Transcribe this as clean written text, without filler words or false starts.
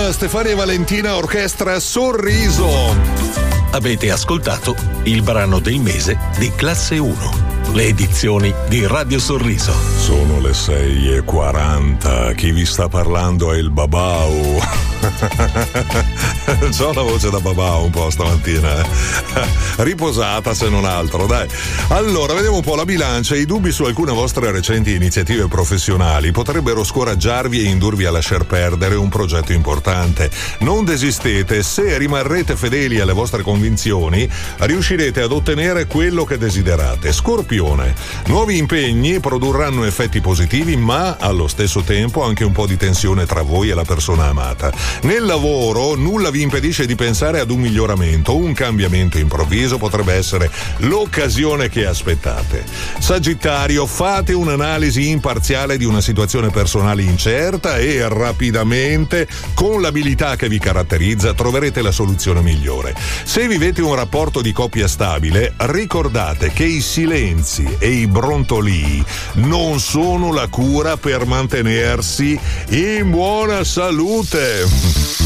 con Stefania e Valentina, orchestra Sorriso. Avete ascoltato il brano del mese di Classe 1. Le edizioni di Radio Sorriso. Sono le 6:40. Chi vi sta parlando è il Babau. C'ho la voce da Babau un po' stamattina. Riposata se non altro, dai. Allora, vediamo un po' la bilancia. I dubbi su alcune vostre recenti iniziative professionali potrebbero scoraggiarvi e indurvi a lasciar perdere un progetto importante. Non desistete, se rimarrete fedeli alle vostre convinzioni, riuscirete ad ottenere quello che desiderate. Scorpione. Nuovi impegni produrranno effetti positivi, ma allo stesso tempo anche un po' di tensione tra voi e la persona amata. Nel lavoro nulla vi impedisce di pensare ad un miglioramento. Un cambiamento improvviso potrebbe essere l'occasione che aspettate. Sagittario, fate un'analisi imparziale di una situazione personale incerta e rapidamente, con l'abilità che vi caratterizza, troverete la soluzione migliore. Se vivete un rapporto di coppia stabile, ricordate che i silenzi e i brontolii non sono la cura per mantenersi in buona salute.